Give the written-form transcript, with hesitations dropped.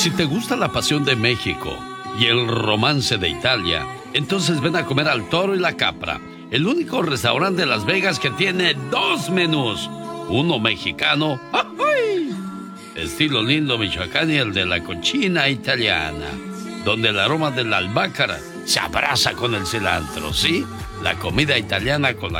Si te gusta la pasión de México y el romance de Italia, entonces ven a comer al Toro y la Capra, el único restaurante de Las Vegas que tiene 2 menús. Uno mexicano, ¡ay!, estilo lindo Michoacán, y el de la cochina italiana, donde el aroma de la albahaca se abraza con el cilantro, ¿sí? La comida italiana con la